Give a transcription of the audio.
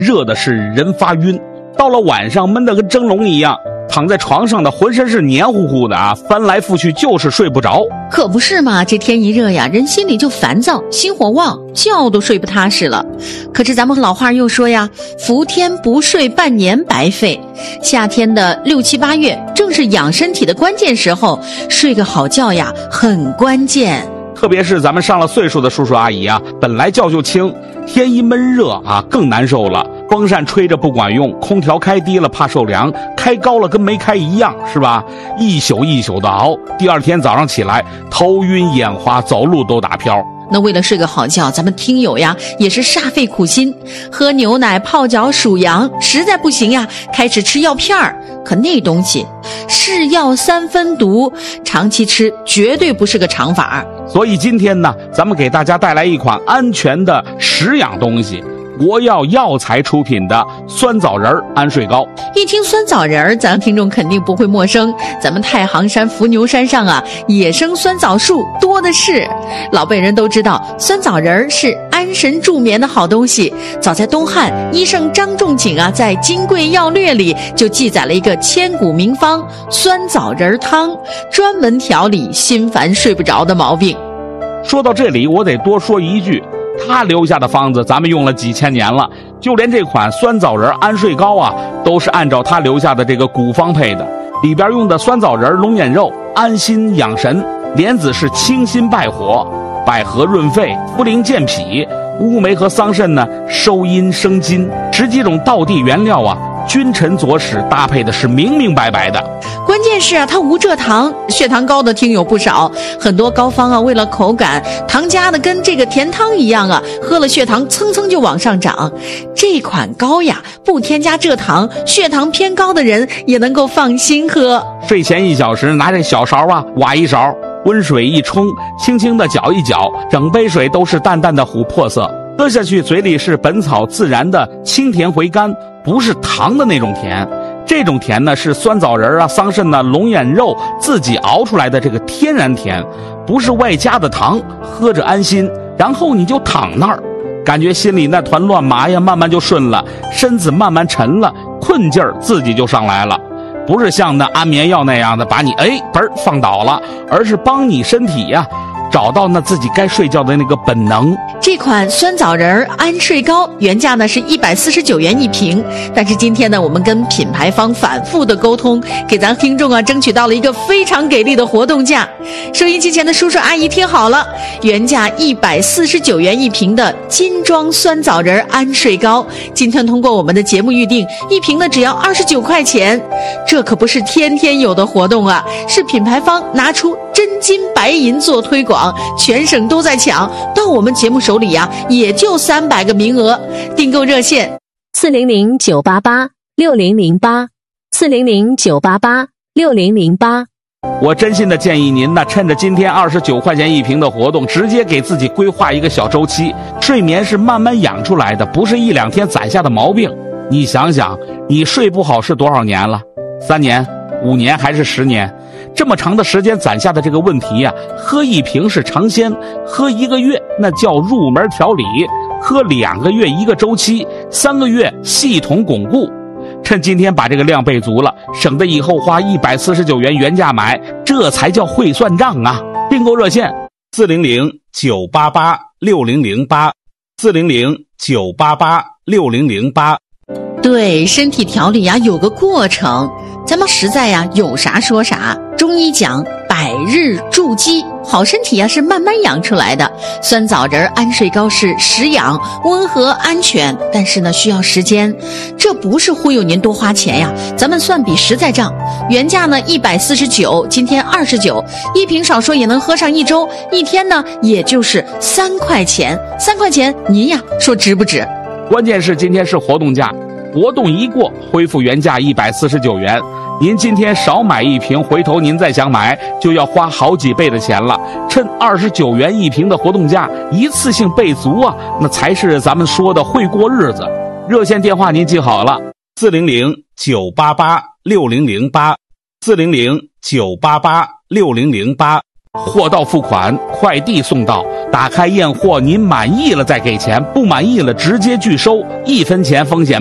热的是人发晕。到了晚上闷得跟蒸笼一样，躺在床上的浑身是黏糊糊的啊，翻来覆去就是睡不着。 可不是嘛，这天一热呀，人心里就烦躁，心火旺，觉都睡不踏实了。可是咱们老话又说呀，伏天不睡半年白费。夏天的6、7、8月正是养身体的关键时候，睡个好觉呀很关键。 特别是咱们上了岁数的叔叔阿姨啊，本来觉就轻，天一闷热啊更难受了。风扇吹着不管用，空调开低了怕受凉，开高了跟没开一样，是吧？一宿一宿的熬，第二天早上起来头晕眼花，走路都打飘。 那为了睡个好觉，咱们听友呀也是煞费苦心，喝牛奶、泡脚、数羊，实在不行呀，开始吃药片儿。可那东西是药3分毒，长期吃绝对不是个长法。 所以今天呢，咱们给大家带来一款安全的食养东西，国药药材出品的酸枣仁安睡膏。 一听酸枣仁，咱听众肯定不会陌生。咱们太行山伏牛山上啊，野生酸枣树多的是。老辈人都知道，酸枣仁是安神助眠的好东西。早在东汉，医圣张仲景啊，在《金匮要略》里就记载了一个千古名方酸枣仁汤，专门调理心烦睡不着的毛病。 说到这里，我得多说一句，他留下的方子咱们用了几千年了，就连这款酸枣仁安睡膏啊，都是按照他留下的这个古方配的。里边用的酸枣仁、龙眼肉安心养神，莲子是清心败火，百合润肺，茯苓健脾，乌梅和桑葚呢收阴生津。10几种道地原料啊，君臣佐使搭配的是明明白白的。 关键是啊，它无蔗糖，血糖高的听友不少。很多膏方啊，为了口感，糖加的跟这个甜汤一样啊，喝了血糖蹭蹭就往上涨。这款膏呀，不添加蔗糖，血糖偏高的人也能够放心喝。 睡前1小时，拿这小勺啊，挖一勺，温水一冲，轻轻的搅一搅，整杯水都是淡淡的琥珀色，喝下去嘴里是本草自然的清甜回甘，不是糖的那种甜。这种甜呢，是酸枣仁啊、桑葚啊、龙眼肉自己熬出来的这个天然甜，不是外加的糖，喝着安心。然后你就躺那儿，感觉心里那团乱麻呀慢慢就顺了，身子慢慢沉了，困劲儿自己就上来了。不是像那安眠药那样的把你放倒了，而是帮你身体呀找到那自己该睡觉的那个本能。 这款酸枣仁安睡膏原价呢是149元一瓶，但是今天呢，我们跟品牌方反复的沟通，给咱听众啊争取到了一个非常给力的活动价。收音机前的叔叔阿姨听好了，原价149元一瓶的金装酸枣仁安睡膏，今天通过我们的节目预定，一瓶呢只要29块钱。这可不是天天有的活动啊，是品牌方拿出真金白银做推广，全省都在抢，到我们节目手里呀，也就300个名额。订购热线 400-988-6008，400-988-6008。 我真心的建议您呢，趁着今天29块钱一瓶的活动，直接给自己规划一个小周期。睡眠是慢慢养出来的，不是1、2天攒下的毛病。你想想，你睡不好是多少年了？3年、5年还是10年？这么长的时间攒下的这个问题呀，喝1瓶是尝鲜，喝1个月那叫入门调理，喝2个月1个周期，3个月系统巩固。趁今天把这个量备足了，省得以后花149元原价买，这才叫会算账啊！订购热线400-988-6008，400-988-6008。 对，身体调理呀有个过程，咱们实在呀有啥说啥。中医讲百日筑基，好身体呀是慢慢养出来的。酸枣仁安睡膏是实养、温和、安全，但是呢需要时间。这不是忽悠您多花钱呀，咱们算笔实在账。原价呢149，今天29，一瓶少说也能喝上1周，一天呢也就是3块钱。3块钱您呀说值不值？ 关键是今天是活动价，活动一过恢复原价149元。您今天少买1瓶，回头您再想买就要花好几倍的钱了。趁29元一瓶的活动价，一次性备足啊，那才是咱们说的会过日子。热线电话您记好了，400-988-6008，400-988-6008。 货到付款，快递送到，打开验货，您满意了再给钱，不满意了直接拒收，1分钱风险